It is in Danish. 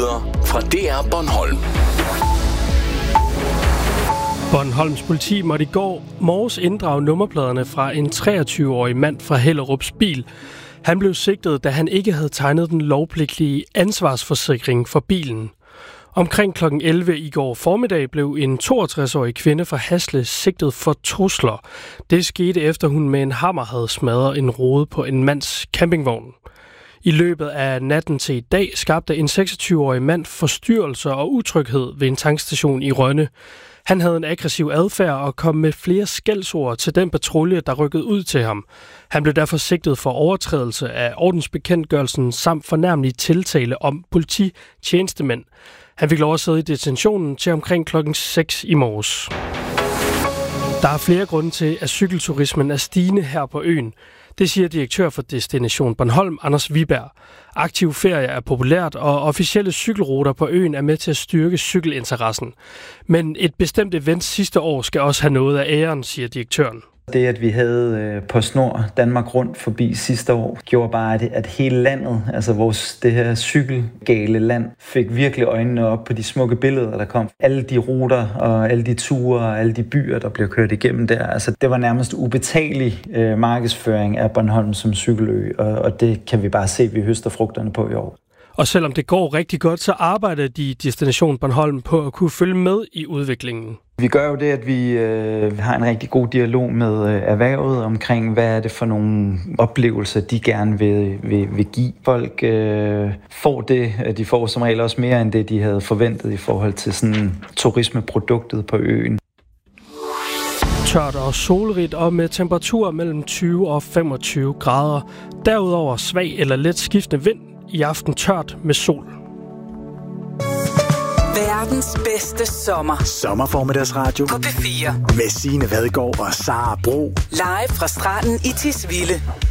Nyheder fra DR Bornholm. Bornholms politi måtte i går morges inddrage nummerpladerne fra en 23-årig mand fra Hellerups bil. Han blev sigtet, da han ikke havde tegnet den lovpligtige ansvarsforsikring for bilen. Omkring kl. 11 i går formiddag blev en 62-årig kvinde fra Hasle sigtet for trusler. Det skete efter hun med en hammer havde smadret en rude på en mands campingvogn. I løbet af natten til i dag skabte en 26-årig mand forstyrrelser og utryghed ved en tankstation i Rønne. Han havde en aggressiv adfærd og kom med flere skældsord til den patrulje, der rykkede ud til ham. Han blev derfor sigtet for overtrædelse af ordensbekendtgørelsen samt fornærmelig tiltale om polititjenestemænd. Han fik lov at sidde i detentionen til omkring klokken 6 i morges. Der er flere grunde til, at cykelturismen er stigende her på øen. Det siger direktør for Destination Bornholm, Anders Wiberg. Aktiv ferie er populært, og officielle cykelruter på øen er med til at styrke cykelinteressen. Men et bestemt event sidste år skal også have noget af æren, siger direktøren. Det, at vi havde PostNord Danmark rundt forbi sidste år, gjorde bare, at hele landet, altså det her cykelgale land, fik virkelig øjnene op på de smukke billeder, der kom. Alle de ruter og alle de ture og alle de byer, der blev kørt igennem der. Altså, det var nærmest ubetagelig markedsføring af Bornholm som cykelø, og det kan vi bare se, at vi høster frugterne på i år. Og selvom det går rigtig godt, så arbejder de Destination Bornholm på at kunne følge med i udviklingen. Vi gør jo det, at vi har en rigtig god dialog med erhvervet omkring, hvad er det for nogle oplevelser, de gerne vil give. Folk får det, de får som regel også mere end det, de havde forventet i forhold til sådan turismeproduktet på øen. Tørt og solrigt og med temperaturer mellem 20 og 25 grader. Derudover svag eller let skiftende vind. I aften tørt med sol. Verdens bedste sommer. Sommerformiddagsradio på P4. Med Signe Vadgaard og Sara Bro. Live fra stranden i Tisvilde.